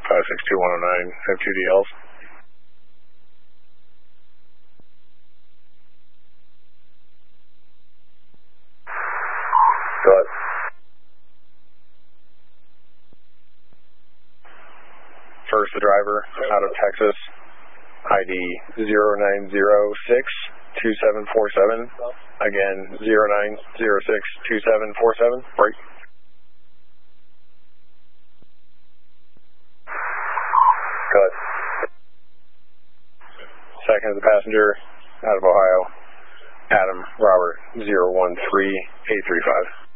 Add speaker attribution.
Speaker 1: 562-109, have 2 DLs. Go ahead. First, the driver out of Texas, ID 0906-2747. Again, 0906-2747. Break. Go ahead. Second, the passenger out of Ohio, Adam Robert 013835.